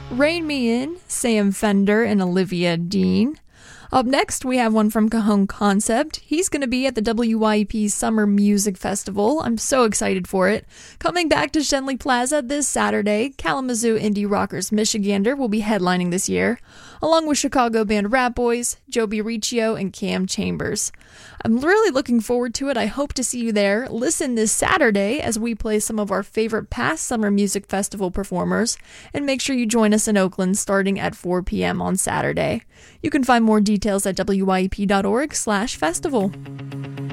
Rain Me In, Sam Fender and Olivia Dean. Up next, we have one from Cajon Concept. He's going to be at the WYEP Summer Music Festival. I'm so excited for it. Coming back to Shenley Plaza this Saturday, Kalamazoo Indie Rockers Michigander will be headlining this year, along with Chicago band Rat Boys, Joby Riccio, and Cam Chambers. I'm really looking forward to it. I hope to see you there. Listen this Saturday as we play some of our favorite past Summer Music Festival performers, and make sure you join us in Oakland starting at 4 p.m. on Saturday. You can find more details at wyep.org/festival.